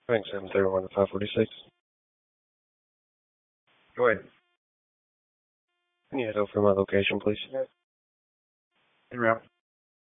Thanks, 731 to 546. Go ahead. Can you head over to my location, please? En route.